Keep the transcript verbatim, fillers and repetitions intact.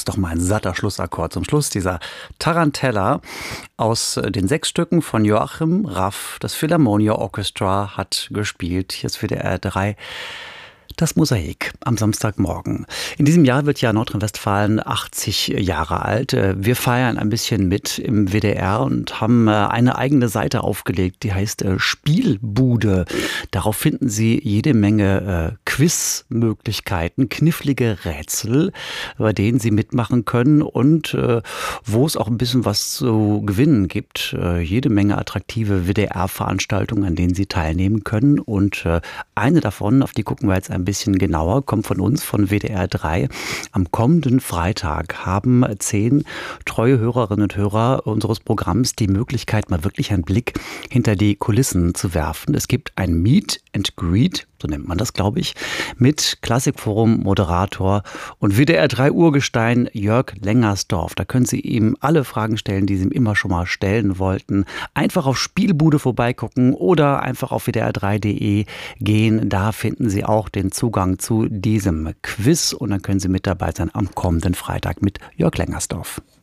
ist doch mal ein satter Schlussakkord zum Schluss. Dieser Tarantella aus den sechs Stücken von Joachim Raff. Das Philharmonia Orchestra hat gespielt. Hier ist für D R drei das Mosaik am Samstagmorgen. In diesem Jahr wird ja Nordrhein-Westfalen achtzig Jahre alt. Wir feiern ein bisschen mit im W D R und haben eine eigene Seite aufgelegt, die heißt Spielbude. Darauf finden Sie jede Menge Quizmöglichkeiten, knifflige Rätsel, bei denen Sie mitmachen können und wo es auch ein bisschen was zu gewinnen gibt. Jede Menge attraktive W D R-Veranstaltungen, an denen Sie teilnehmen können. Und eine davon, auf die gucken wir jetzt ein bisschen genauer, kommt von uns, von W D R drei. Am kommenden Freitag haben zehn treue Hörerinnen und Hörer unseres Programms die Möglichkeit, mal wirklich einen Blick hinter die Kulissen zu werfen. Es gibt ein Meet and Greet, so nennt man das, glaube ich, mit Klassikforum-Moderator und W D R drei Urgestein Jörg Lengersdorf. Da können Sie ihm alle Fragen stellen, die Sie ihm immer schon mal stellen wollten. Einfach auf Spielbude vorbeigucken oder einfach auf w d r drei punkt d e gehen. Da finden Sie auch den Zugang zu diesem Quiz und dann können Sie mit dabei sein am kommenden Freitag mit Jörg Lengersdorf.